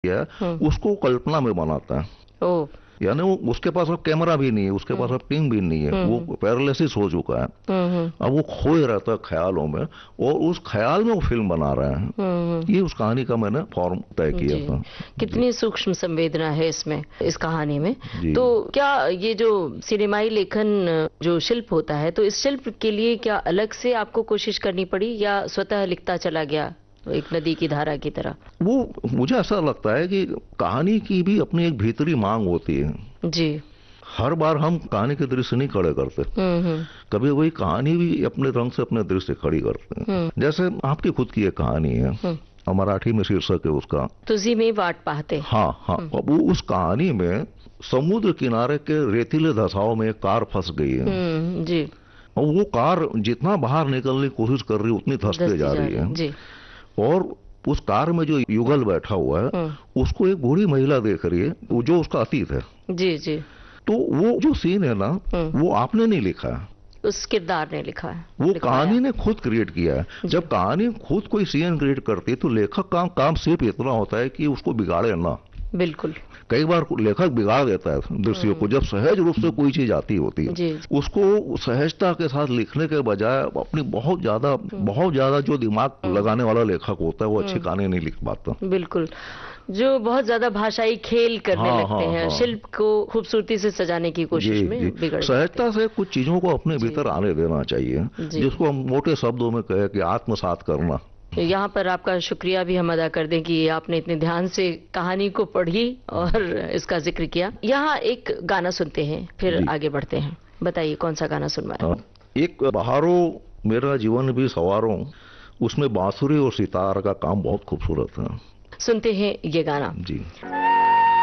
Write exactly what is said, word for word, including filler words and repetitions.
किया है उसको कल्पना में बनाता है। ओह, यानी वो उसके पास अब कैमरा भी नहीं है, उसके पास अब टीम भी नहीं है, वो पैरालिसिस हो चुका है, अब वो खोए रहता है ख्यालों में और उस ख्याल में वो फिल्म बना रहा है। ये उस कहानी का मैंने फॉर्म तय किया था। कितनी सूक्ष्म संवेदना है इसमें, इस कहानी में। तो क्या ये जो सिनेमाई लेखन जो शिल्प होता है, तो इस शिल्प के लिए क्या अलग से आपको कोशिश करनी पड़ी या स्वतः लिखता चला गया एक नदी की धारा की तरह? वो मुझे ऐसा लगता है कि कहानी की भी अपनी एक भीतरी मांग होती है जी। हर बार हम कहानी के दृश्य नहीं खड़े करते, कभी वही कहानी भी अपने रंग से अपने दृश्य खड़ी करते हैं। जैसे आपकी खुद की एक कहानी है, मराठी में शीर्षक है उसका तुझी में वाट पाहते। हाँ हाँ, वो उस कहानी में समुद्र किनारे के रेतीले धसाव में कार फंस गई है जी, और वो कार जितना बाहर निकलने की कोशिश कर रही है उतनी धंसते जा रही है जी। और उस कार में जो युगल बैठा हुआ है उसको एक बूढ़ी महिला देख रही है जो उसका अतीत है जी जी। तो वो जो सीन है ना वो आपने नहीं लिखा है, उस किरदार ने लिखा है, वो कहानी ने खुद क्रिएट किया है। जब कहानी खुद कोई सीन क्रिएट करती है तो लेखक का काम सिर्फ इतना होता है कि उसको बिगाड़े ना। बिल्कुल। कई बार लेखक बिगाड़ देता है दृश्यों को, जब सहज रूप से कोई चीज आती होती है जी, जी। उसको सहजता के साथ लिखने के बजाय अपनी बहुत ज्यादा बहुत ज्यादा जो दिमाग लगाने वाला लेखक होता है वो अच्छी कहानी नहीं लिख पाता। बिल्कुल, जो बहुत ज्यादा भाषाई खेल करने हाँ, लगते हाँ, हैं हाँ। शिल्प को खूबसूरती से सजाने की कोशिश में बिगड़ सहजता से कुछ चीजों को अपने भीतर आने देना चाहिए, जिसको हम मोटे शब्दों में कहे कि आत्मसात करना। यहाँ पर आपका शुक्रिया भी हम अदा कर दें कि आपने इतने ध्यान से कहानी को पढ़ी और इसका जिक्र किया। यहाँ एक गाना सुनते हैं फिर आगे बढ़ते हैं। बताइए कौन सा गाना सुनवाएं? एक बहारो मेरा जीवन भी सवारों, उसमें बांसुरी और सितार का काम बहुत खूबसूरत है। सुनते हैं ये गाना जी।